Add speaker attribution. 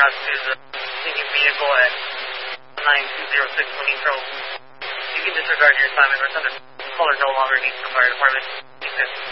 Speaker 1: route to the sinking vehicle at 9206 Monetro. You can disregard your assignment or send a caller no longer needs the fire department.